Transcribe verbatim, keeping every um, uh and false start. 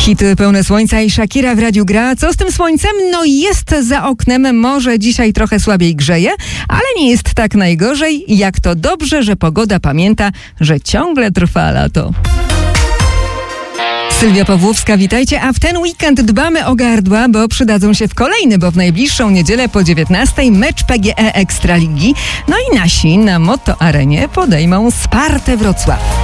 Hity pełne słońca i Shakira w radiu gra. Co z tym słońcem? No jest za oknem, może dzisiaj trochę słabiej grzeje, ale nie jest tak najgorzej. Jak to dobrze, że pogoda pamięta, że ciągle trwa lato. Sylwia Pawłowska, witajcie, a w ten weekend dbamy o gardła, bo przydadzą się w kolejny, bo w najbliższą niedzielę po dziewiętnastej mecz P G E Ekstraligi. No i nasi na Moto Arenie podejmą Spartę Wrocław.